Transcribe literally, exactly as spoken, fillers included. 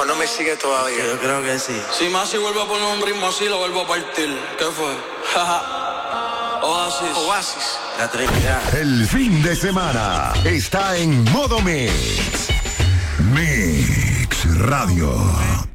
¿O no me sigue todavía? Yo creo que sí. Si Masi vuelve a poner un ritmo así, lo vuelvo a partir. ¿Qué fue? Oasis. Oasis. La Trinidad. El fin de semana está en modo Mix. Mix Radio.